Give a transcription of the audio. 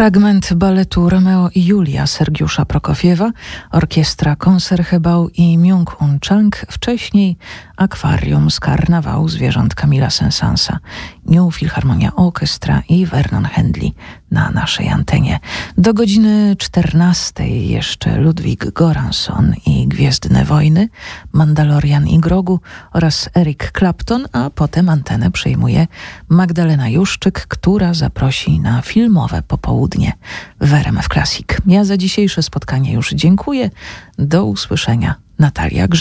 Fragment baletu Romeo i Julia Sergiusza Prokofiewa, orkiestra Concertgebouw i Myung-Un Chang, wcześniej Akwarium z Karnawału Zwierząt Camilla Saint-Saënsa, New Philharmonia Orchestra i Vernon Handley na naszej antenie. Do godziny 14 jeszcze Ludwig Göransson i Gwiezdne Wojny, Mandalorian i Grogu oraz Eric Clapton, a potem antenę przejmuje Magdalena Juszczyk, która zaprosi na filmowe popołudnie w RMF Classic. Ja za dzisiejsze spotkanie już dziękuję. Do usłyszenia. Natalia Grze.